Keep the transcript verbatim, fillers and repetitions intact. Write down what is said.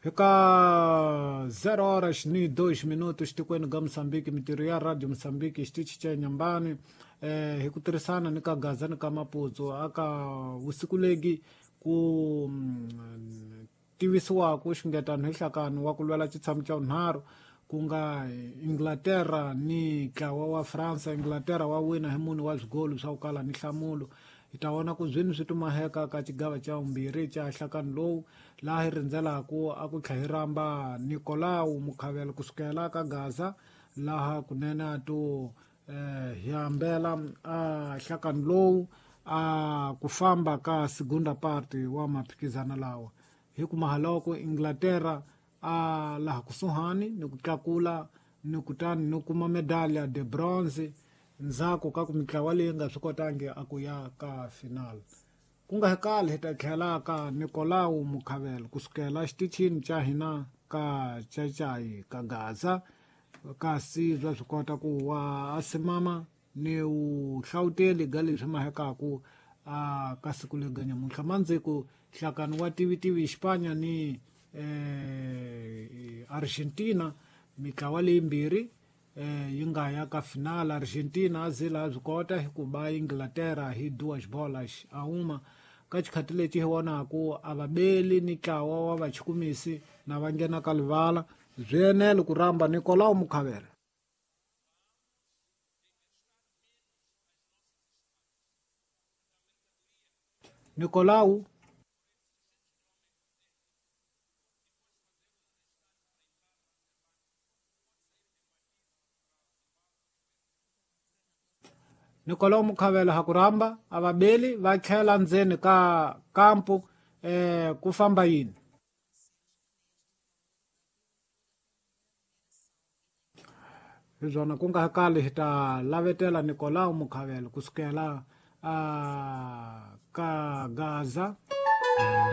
Fica zero horas ni dois minutos tikwenu ga Moçambique, mitiro ya Radio Moçambique, istichi cha nyambani eh, hikutirasana nika Gaza nika Maputo aka usiku legi ku mm, tivisiwa ku xingetano hihlakano wa kulwela chitshamo cha unharhu kunga Inglaterra ni ntlawa wa France. Inglaterra wa wina hi muni wa swigolo swa ku kala ni nhlamulo. Hi ta vona ku zwini swi tumaheka ka xigava xa vumbirhi xa nhlakano lowu laha hi rindzelaku a ku tlha hi ramba Nicolau Mukhavela kusukela ka Gaza laha kunene a to eh, hi hambela a nhlakano lowu a ku famba ka segunda parte wa maphikizano lawa hi ku mahaloko Inglaterra a laha kusuhani ni ku tlakula ni kutani ni kuma medalha de bronze ndzhaku ka ku mitlawa leyi nga swi kotangi a ku ya ka final. Ku nga hekali hi ta tlhelaka Nicolau Mukhavela kusukela xitichini xa hina ka Chachayi ka Gaza ka sizwa swi kota ku wa asimama ni u hlawuteli ga leswi mahekaku a ka siku le ganyamuntlha mandziku nhlakano wa tivitivi Xipanya ni eh, Argentina mitlawa leyi mbirhi eh, yi nga ya ka final. Argentina a zila a byi kota hi ku ba Inglaterra hi duas bolas a uma ka xikhati lexi hi vonaku a vabeli ni ntlawa wa vachukumisi na va nghena ka livala byi enele ku ramba Nicolau Mukhavela. Nicolau Nicolau Mukhavela hakuramba avabeli va tlhela ndzeni ka kampu eh, ku famba yini hi byona ku nga hakali hi ta lavetela Nicolau Mukhavela kusukela uh, ka Gaza.